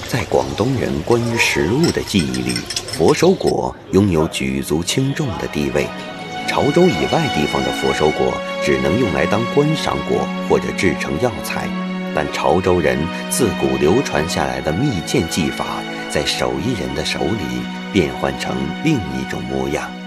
在广东人关于食物的记忆里，佛手果拥有举足轻重的地位。潮州以外地方的佛手果只能用来当观赏果或者制成药材，但潮州人自古流传下来的蜜饯技法，在手艺人的手里变换成另一种模样。